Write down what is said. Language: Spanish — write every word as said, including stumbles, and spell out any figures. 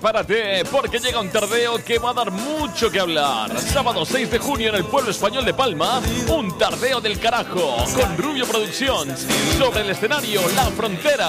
prepárate porque llega un tardeo que va a dar mucho que hablar. Sábado seis de junio en el pueblo español de Palma, un tardeo del carajo con Rubio Productions. Sobre el escenario La Frontera.